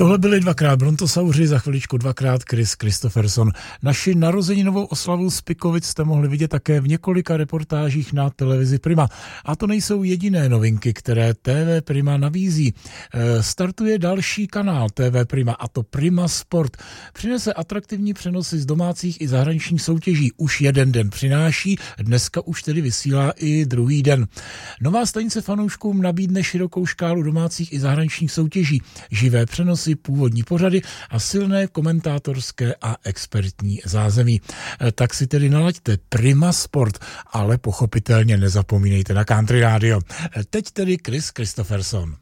Tohle byli dvakrát Brontosauři, za chviličku dvakrát Kris Kristofferson. Naši narozeninovou oslavu z Pikovic jste mohli vidět také v několika reportážích na televizi Prima. A to nejsou jediné novinky, které TV Prima nabízí. Startuje další kanál TV Prima, a to Prima Sport. Přinese atraktivní přenosy z domácích i zahraničních soutěží. Už jeden den přináší, dneska už tedy vysílá i druhý den. Nová stanice fanouškům nabídne širokou škálu domácích i zahraničních soutěží, živé přenosy, původní pořady a silné komentátorské a expertní zázemí. Tak si tedy nalaďte Prima Sport, ale pochopitelně nezapomínejte na Country Radio. Teď tedy Kris Kristofferson.